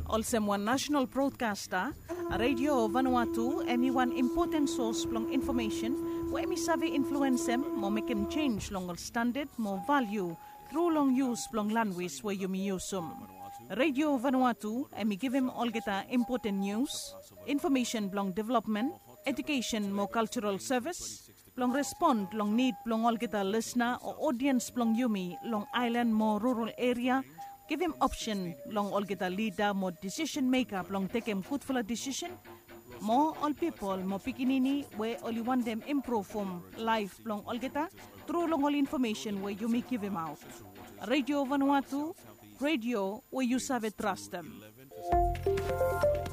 Also one national broadcaster, Radio Vanuatu, one important source long information, where me savvy influence them, more make him change long standard, more value, through long use long language where you me use them. Radio Vanuatu, me give him all get important news, information long development, education more cultural service, long respond long need long all get a listener or audience long yumi long island more rural area. Give him option long all get a leader more decision maker long take him good for a decision. More all people more pikinini where all you want them improve from life long all get a through long all information where you may give him out. Radio Vanuatu, radio where you serve trust them.